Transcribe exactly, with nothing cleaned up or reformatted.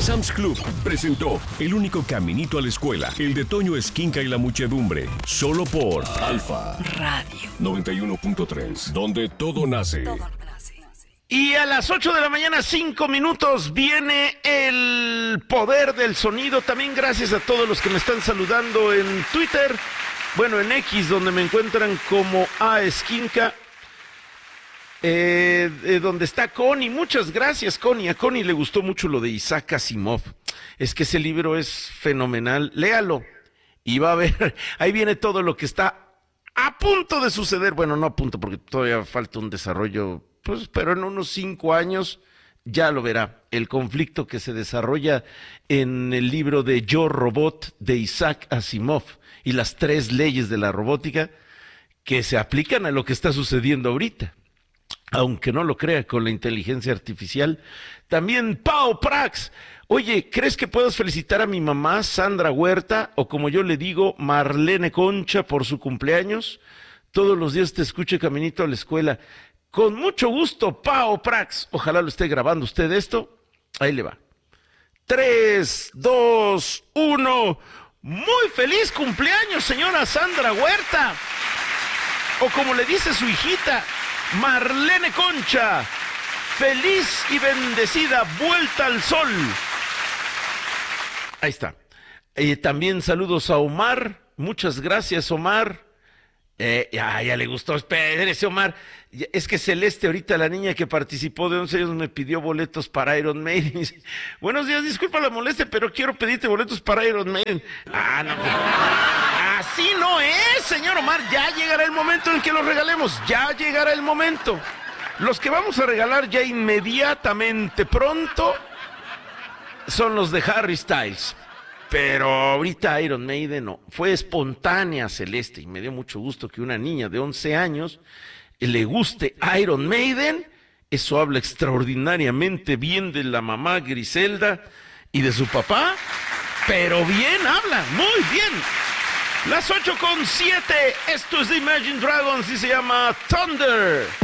Sam's Club presentó El único caminito a la escuela, el de Toño Esquinca y la muchedumbre, solo por Alfa Radio noventa y uno punto tres, donde todo nace. Todo nace. Y a las ocho de la mañana, cinco minutos, viene el poder del sonido. También gracias a todos los que me están saludando en Twitter, bueno, en X, donde me encuentran como A Esquinca. Eh, eh, donde está Connie, muchas gracias Connie, a Connie le gustó mucho lo de Isaac Asimov, es que ese libro es fenomenal, léalo y va a ver, ahí viene todo lo que está a punto de suceder, bueno no a punto porque todavía falta un desarrollo, pues pero en unos cinco años ya lo verá, el conflicto que se desarrolla en el libro de Yo Robot de Isaac Asimov y las tres leyes de la robótica que se aplican a lo que está sucediendo ahorita. Aunque no lo crea con la inteligencia artificial. También Pau Prax. Oye, ¿crees que puedas felicitar a mi mamá, Sandra Huerta, o como yo le digo, Marlene Concha, por su cumpleaños? Todos los días te escucho caminito a la escuela. Con mucho gusto, Pau Prax. Ojalá lo esté grabando usted esto. Ahí le va. Tres, dos, uno. Muy feliz cumpleaños, señora Sandra Huerta. O como le dice su hijita, Marlene Concha, feliz y bendecida vuelta al sol. Ahí está. Eh, también saludos a Omar. Muchas gracias, Omar. Eh, ya, ya le gustó. Espérese, Omar. Es que Celeste, ahorita la niña que participó de once años, me pidió boletos para Iron Maiden. Dice, buenos días, disculpa la molestia, pero quiero pedirte boletos para Iron Maiden. Ah, no. Así no es, señor Omar. Ya llegará el momento en que los regalemos. Ya llegará el momento. Los que vamos a regalar ya inmediatamente pronto son los de Harry Styles. Pero ahorita Iron Maiden no. Fue espontánea, Celeste, y me dio mucho gusto que una niña de once años le guste Iron Maiden. Eso habla extraordinariamente bien de la mamá Griselda y de su papá. Pero bien habla, muy bien. Las ocho con siete, esto es de Imagine Dragons y se llama Thunder.